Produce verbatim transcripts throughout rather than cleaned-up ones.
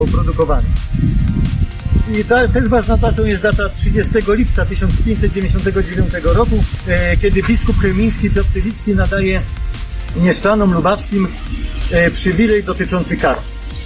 produkowany. I ta, też ważna datą jest data trzydziestego lipca tysiąc pięćset dziewięćdziesiątego dziewiątego roku, e, kiedy biskup chełmiński Piotr Tylicki nadaje mieszczanom lubawskim e, przywilej dotyczący karcz.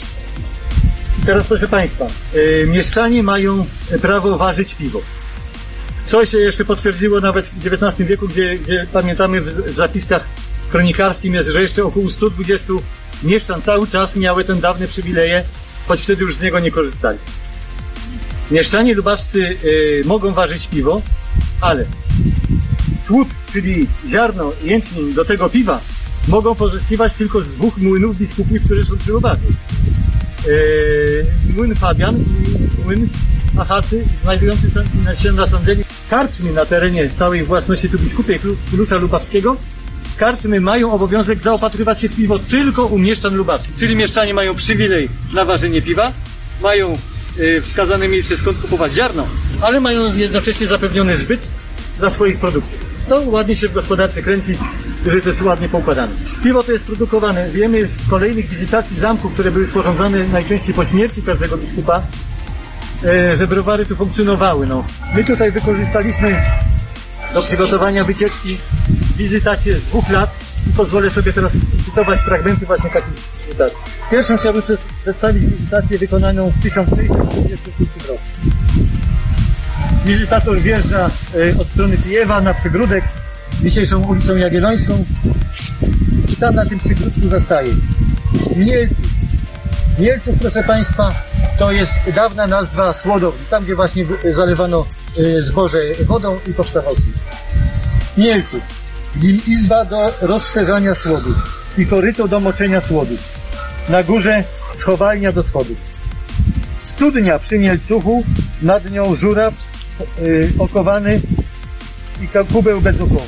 I teraz proszę Państwa, e, mieszczanie mają prawo ważyć piwo. Co się jeszcze potwierdziło nawet w dziewiętnastym wieku, gdzie, gdzie pamiętamy w, w zapiskach kronikarskim jest, że jeszcze około stu dwudziestu mieszczan cały czas miały ten dawne przywileje, choć wtedy już z niego nie korzystali. Mieszczanie lubawscy y, mogą ważyć piwo, ale słód, czyli ziarno, jęczmień do tego piwa mogą pozyskiwać tylko z dwóch młynów biskupich, które są przy Lubawie. Yy, młyn Fabian i młyn Achacy, znajdujący się na Sądeli. Karczmy na terenie całej własności tu biskupiej Klucza Lubawskiego, karczmy mają obowiązek zaopatrywać się w piwo tylko u mieszczan lubawskich. Czyli mieszczanie mają przywilej na ważenie piwa, mają yy, wskazane miejsce, skąd kupować ziarno, ale mają jednocześnie zapewniony zbyt dla swoich produktów. To ładnie się w gospodarce kręci, jeżeli to jest ładnie poukładane. Piwo to jest produkowane, wiemy z kolejnych wizytacji zamków, które były sporządzane najczęściej po śmierci każdego biskupa, że browary tu funkcjonowały. No. My tutaj wykorzystaliśmy do przygotowania wycieczki wizytację z dwóch lat i pozwolę sobie teraz cytować fragmenty właśnie takich wizytacji. Pierwszą chciałbym przedstawić wizytację wykonaną w tysiąc sześćset dwudziestym szóstym roku. Wizytator wjeżdża od strony Kijewa na przygródek dzisiejszą ulicą Jagiellońską i tam na tym przygródku zastaje Mielców. Mielców, proszę Państwa, to jest dawna nazwa słodowni, tam gdzie właśnie zalewano zboże wodą i powstawał słód. Mielców, w nim izba do rozszerzania słodów i koryto do moczenia słodów. Na górze schowalnia do schodów. Studnia przy Mielcuchu, nad nią żuraw yy, okowany i kubeł bez okołu.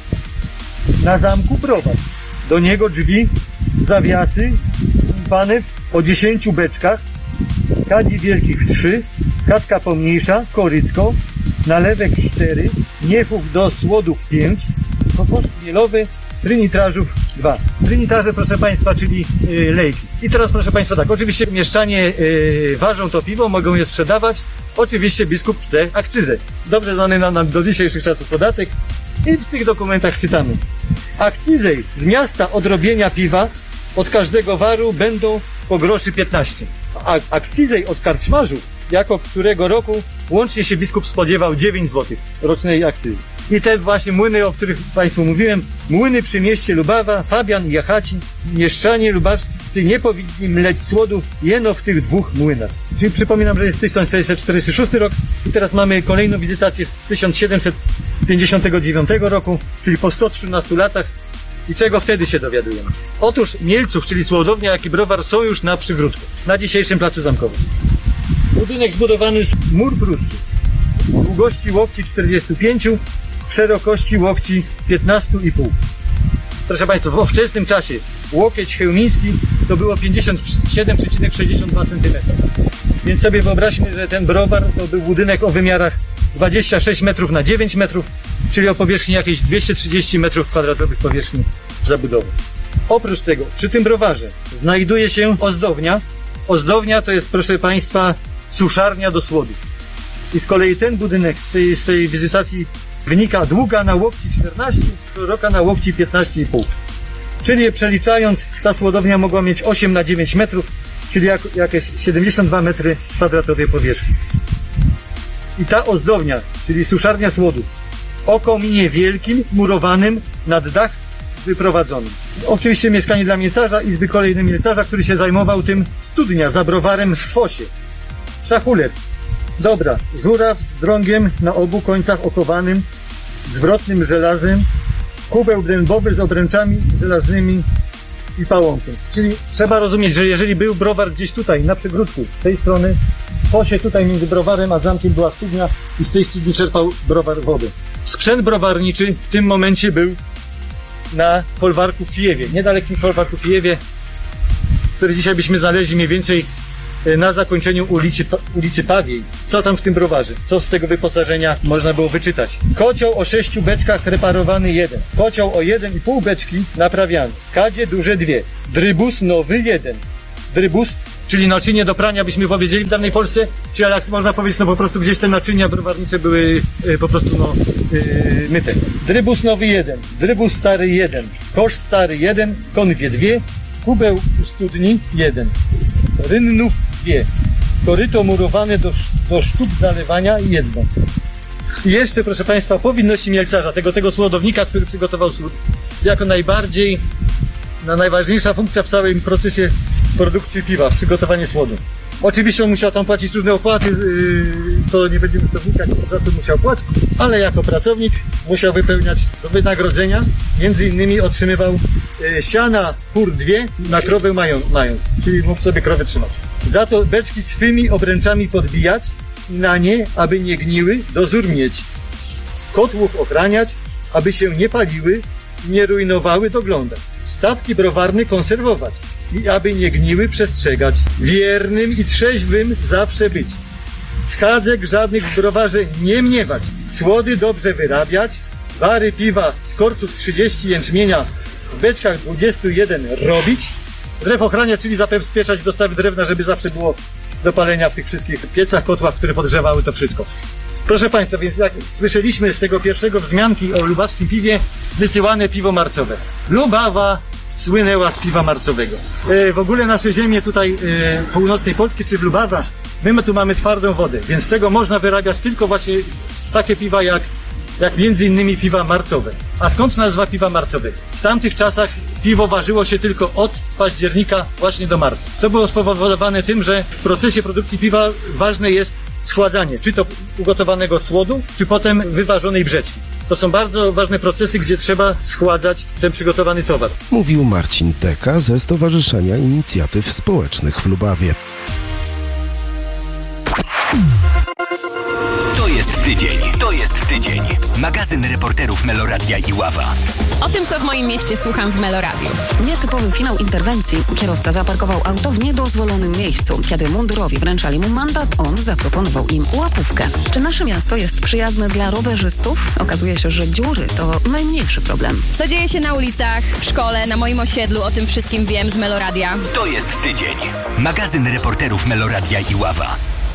Na zamku browar. Do niego drzwi, zawiasy, panew o dziesięciu beczkach, kadzi wielkich trzy, kadka pomniejsza, korytko, nalewek cztery, niechów do słodów pięć, kokos mielowy, trynitrażów dwa. Trynitraże, proszę Państwa, czyli yy, lejki. I teraz, proszę Państwa, tak, oczywiście mieszczanie yy, ważą to piwo, mogą je sprzedawać. Oczywiście biskup chce akcyzę. Dobrze znany nam, nam do dzisiejszych czasów podatek. I w tych dokumentach czytamy: akcyzę z miasta odrobienia piwa od każdego waru będą po groszy piętnaście. A akcyzę od karczmarzów, jako którego roku łącznie się biskup spodziewał dziewięć złotych rocznej akcyzy. I te właśnie młyny, o których Państwu mówiłem, młyny przy mieście Lubawa, Fabian i Achaci, mieszczanie lubawscy nie powinni mleć słodów jeno w tych dwóch młynach. Czyli przypominam, że jest tysiąc sześćset czterdziesty szósty rok i teraz mamy kolejną wizytację z tysiąc siedemset pięćdziesiątego dziewiątego roku, czyli po stu trzynastu latach. I czego wtedy się dowiadujemy? Otóż Mielców, czyli słodownia, jak i browar są już na przygródku, na dzisiejszym placu zamkowym. Budynek zbudowany z mur pruski, długości łokci czterdziestu pięciu, szerokości łokci piętnastu i pół. Proszę Państwa, w ówczesnym czasie łokieć chełmiński to było pięćdziesiąt siedem przecinek sześćdziesiąt dwa centymetra. Więc sobie wyobraźmy, że ten browar to był budynek o wymiarach dwadzieścia sześć metrów na dziewięć metrów, czyli o powierzchni jakieś dwieście trzydzieści metrów kwadratowych powierzchni zabudowy. Oprócz tego, przy tym browarze znajduje się ozdownia. Ozdownia to jest, proszę Państwa, suszarnia do słodów. I z kolei ten budynek z tej, z tej wizytacji wynika długa na łokci czternaście, szeroka na łokci piętnaście i pół. Czyli przeliczając, ta słodownia mogła mieć osiem na dziewięć metrów, czyli jak, jakieś siedemdziesiąt dwa metry kwadratowej powierzchni. I ta ozdownia, czyli suszarnia słodów, o kominie wielkim, murowanym, nad dach wyprowadzonym. Oczywiście mieszkanie dla mielcarza, izby kolejnej mielcarza, który się zajmował tym, studnia za browarem w fosie. Szachulec. Dobra, żuraw z drągiem na obu końcach okowanym, zwrotnym żelazem, kubeł dębowy z obręczami żelaznymi i pałąkiem. Czyli trzeba rozumieć, że jeżeli był browar gdzieś tutaj, na przygródku, z tej strony, w fosie tutaj między browarem a zamkiem była studnia i z tej studni czerpał browar wodę. Sprzęt browarniczy w tym momencie był na folwarku w Kijewie, niedalekim folwarku w Kijewie, który dzisiaj byśmy znaleźli mniej więcej na zakończeniu ulicy, ulicy Pawiej. Co tam w tym browarze? Co z tego wyposażenia można było wyczytać? Kocioł o sześciu beczkach reparowany jeden. Kocioł o jeden i pół beczki naprawiany. Kadzie duże dwie. Drybus nowy jeden. Drybus czyli naczynie do prania, byśmy powiedzieli w dawnej Polsce, czy jak można powiedzieć, no po prostu gdzieś te naczynia browarnicze były y, po prostu no y, myte. Drybus nowy jeden, drybus stary jeden, kosz stary jeden, konwie dwie, kubeł u studni jeden, rynnów dwie, koryto murowane do, do sztuk zalewania jedno. I jeszcze, proszę Państwa, powinności mielcarza, tego, tego słodownika, który przygotował słód, jako najbardziej, no, najważniejsza funkcja w całym procesie produkcji piwa, przygotowanie słodu. Oczywiście on musiał tam płacić różne opłaty, yy, to nie będziemy to wnikać, za co musiał płacić, ale jako pracownik musiał wypełniać do wynagrodzenia, między innymi otrzymywał yy, siana kur dwie na krowę mają, mając, czyli mógł sobie krowę trzymać. Za to beczki swymi obręczami podbijać i na nie, aby nie gniły, dozór mieć. Kotłów ochraniać, aby się nie paliły i nie rujnowały, doglądać. Statki browarne konserwować i aby nie gniły, przestrzegać. Wiernym i trzeźwym zawsze być. Schadzek żadnych w browarze nie mniewać. Słody dobrze wyrabiać. Wary piwa z korców trzydzieści jęczmienia w beczkach dwadzieścia jeden robić. Drew ochraniać, czyli zabezpieczać dostawy drewna, żeby zawsze było do palenia w tych wszystkich piecach, kotłach, które podgrzewały to wszystko. Proszę Państwa, więc jak słyszeliśmy z tego pierwszego wzmianki o lubawskim piwie, wysyłane piwo marcowe. Lubawa słynęła z piwa marcowego. E, w ogóle nasze ziemie tutaj e, północnej Polski, czy w Lubawa, my tu mamy twardą wodę, więc z tego można wyrabiać tylko właśnie takie piwa jak, jak między innymi piwa marcowe. A skąd nazwa piwa marcowego? W tamtych czasach piwo ważyło się tylko od października właśnie do marca. To było spowodowane tym, że w procesie produkcji piwa ważne jest schładzanie, czy to ugotowanego słodu, czy potem wyważonej brzeczki. To są bardzo ważne procesy, gdzie trzeba schładzać ten przygotowany towar. Mówił Marcin Teka ze Stowarzyszenia Inicjatyw Społecznych w Lubawie. To jest tydzień, to jest tydzień. Magazyn reporterów Meloradia Iława. O tym, co w moim mieście słucham w Meloradiu. Nietypowy finał interwencji. Kierowca zaparkował auto w niedozwolonym miejscu. Kiedy mundurowi wręczali mu mandat, on zaproponował im łapówkę. Czy nasze miasto jest przyjazne dla rowerzystów? Okazuje się, że dziury to najmniejszy problem. Co dzieje się na ulicach, w szkole, na moim osiedlu, o tym wszystkim wiem z Meloradia. To jest tydzień. Magazyn reporterów Meloradia Iława.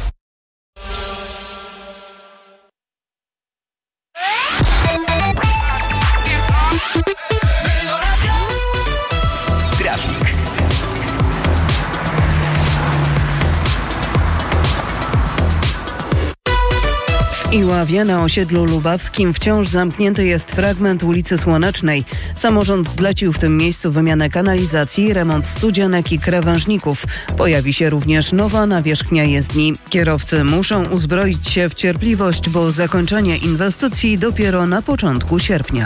Trafik. W Iławie na osiedlu lubawskim wciąż zamknięty jest fragment ulicy Słonecznej. Samorząd zlecił w tym miejscu wymianę kanalizacji, remont studzianek i krawężników. Pojawi się również nowa nawierzchnia jezdni. Kierowcy muszą uzbroić się w cierpliwość, bo zakończenie inwestycji dopiero na początku sierpnia.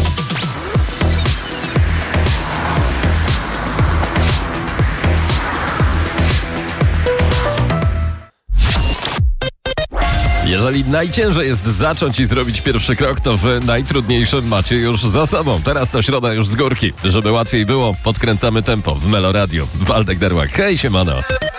Jeżeli najciężej jest zacząć i zrobić pierwszy krok, to wy najtrudniejszym macie już za sobą. Teraz to środa już z górki. Żeby łatwiej było, podkręcamy tempo w Meloradiu. Waldek Derłak. Hej, siemano.